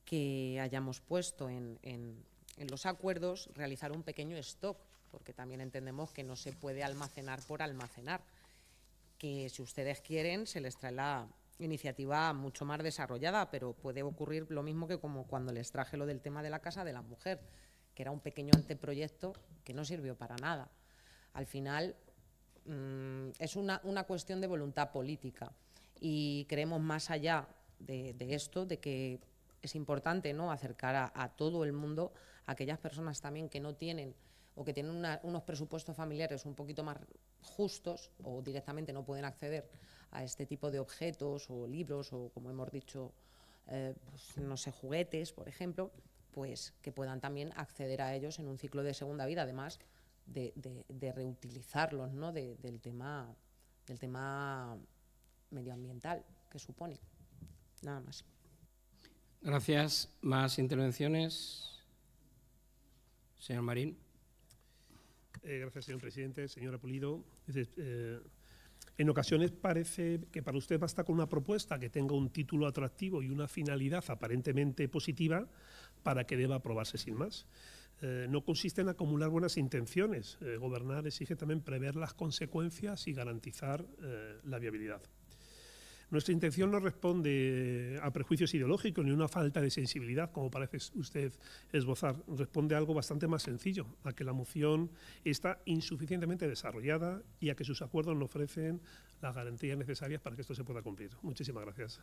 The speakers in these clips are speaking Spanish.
que hayamos puesto en los acuerdos realizar un pequeño stock, porque también entendemos que no se puede almacenar por almacenar, que si ustedes quieren se les trae la iniciativa mucho más desarrollada, pero puede ocurrir lo mismo que como cuando les traje lo del tema de la Casa de la Mujer, que era un pequeño anteproyecto que no sirvió para nada. Al final es una cuestión de voluntad política y creemos más allá de esto, de que es importante, ¿no?, acercar a todo el mundo, a aquellas personas también que no tienen o que tienen unos presupuestos familiares un poquito más justos o directamente no pueden acceder a este tipo de objetos o libros o, como hemos dicho, pues, no sé, juguetes, por ejemplo, pues que puedan también acceder a ellos en un ciclo de segunda vida, además de reutilizarlos, ¿no?, del tema medioambiental que supone. Nada más. Gracias. ¿Más intervenciones? Señor Marín. Gracias, señor presidente. Señora Pulido, en ocasiones parece que para usted basta con una propuesta que tenga un título atractivo y una finalidad aparentemente positiva para que deba aprobarse sin más. No consiste en acumular buenas intenciones. Gobernar exige también prever las consecuencias y garantizar la viabilidad. Nuestra intención no responde a prejuicios ideológicos ni a una falta de sensibilidad, como parece usted esbozar. Responde a algo bastante más sencillo, a que la moción está insuficientemente desarrollada y a que sus acuerdos no ofrecen las garantías necesarias para que esto se pueda cumplir. Muchísimas gracias.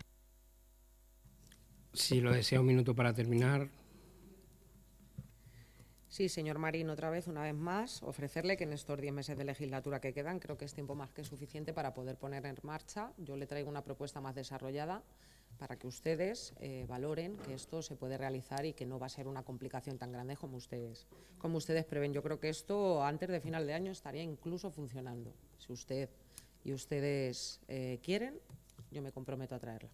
Si lo desea, un minuto para terminar. Sí, señor Marín, una vez más, ofrecerle que en estos 10 meses de legislatura que quedan, creo que es tiempo más que suficiente para poder poner en marcha. Yo le traigo una propuesta más desarrollada para que ustedes valoren que esto se puede realizar y que no va a ser una complicación tan grande como ustedes prevén. Yo creo que esto antes de final de año estaría incluso funcionando. Si usted y ustedes quieren, yo me comprometo a traerla.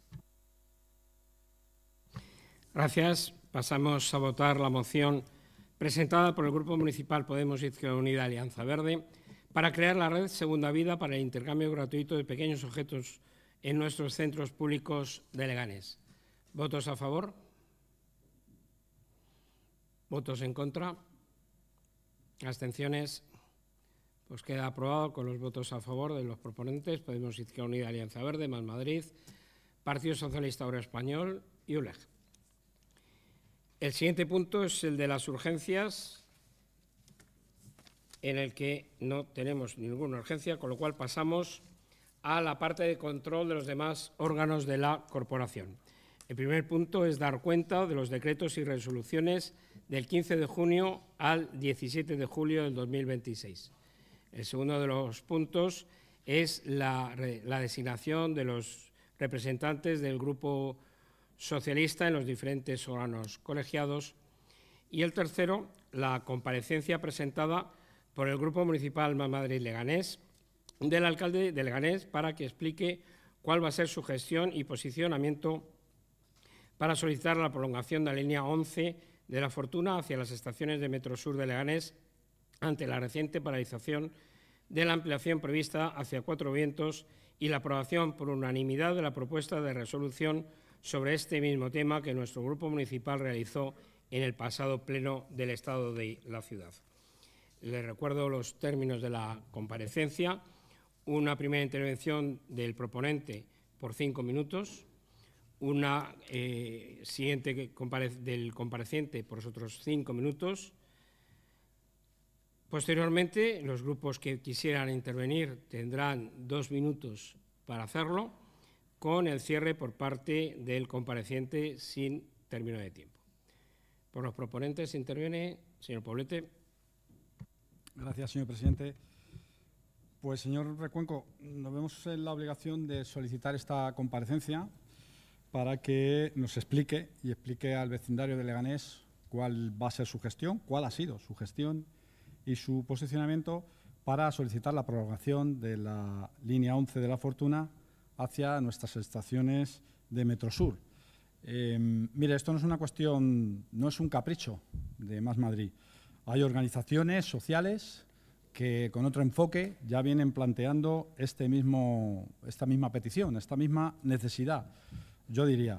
Gracias. Pasamos a votar la moción presentada por el Grupo Municipal Podemos Izquierda Unida Alianza Verde para crear la red Segunda Vida para el intercambio gratuito de pequeños objetos en nuestros centros públicos de Leganés. ¿Votos a favor? ¿Votos en contra? ¿Abstenciones? Pues queda aprobado con los votos a favor de los proponentes Podemos Izquierda Unida Alianza Verde, Más Madrid, Partido Socialista Obrero Español y ULEG. El siguiente punto es el de las urgencias, en el que no tenemos ninguna urgencia, con lo cual pasamos a la parte de control de los demás órganos de la corporación. El primer punto es dar cuenta de los decretos y resoluciones del 15 de junio al 17 de julio del 2026. El segundo de los puntos es la designación de los representantes del Grupo Socialista en los diferentes órganos colegiados. Y el tercero, la comparecencia presentada por el Grupo Municipal Más Madrid Leganés del alcalde de Leganés para que explique cuál va a ser su gestión y posicionamiento para solicitar la prolongación de la línea 11 de la Fortuna hacia las estaciones de Metro Sur de Leganés ante la reciente paralización de la ampliación prevista hacia Cuatro Vientos y la aprobación por unanimidad de la propuesta de resolución sobre este mismo tema que nuestro Grupo Municipal realizó en el pasado pleno del Estado de la ciudad. Les recuerdo los términos de la comparecencia. Una primera intervención del proponente por 5 minutos, una siguiente del compareciente por otros 5 minutos. Posteriormente, los grupos que quisieran intervenir tendrán 2 minutos para hacerlo, con el cierre por parte del compareciente sin término de tiempo. Por los proponentes interviene señor Poblete. Gracias, señor presidente. Pues, señor Recuenco, nos vemos en la obligación de solicitar esta comparecencia para que nos explique y explique al vecindario de Leganés cuál va a ser su gestión, cuál ha sido su gestión y su posicionamiento para solicitar la prolongación de la línea 11 de la Fortuna hacia nuestras estaciones de Metrosur. Mire, esto no es una cuestión, no es un capricho de Más Madrid. Hay organizaciones sociales que con otro enfoque ya vienen planteando esta misma petición, esta misma necesidad. Yo diría,